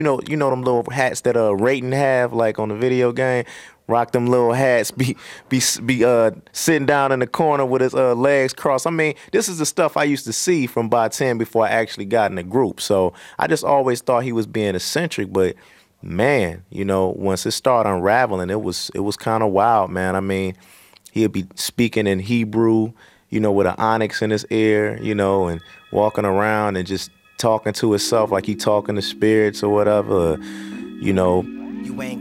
You know them little hats that Raiden have like on the video game. Rock them little hats, sitting down in the corner with his legs crossed. I mean, this is the stuff I used to see from Ten before I actually got in the group. So I just always thought he was being eccentric, but man, once it started unraveling, it was kind of wild, man. I mean, he'd be speaking in Hebrew, with an onyx in his ear, and walking around and just talking to himself like he talking to spirits or whatever, you know. You ain't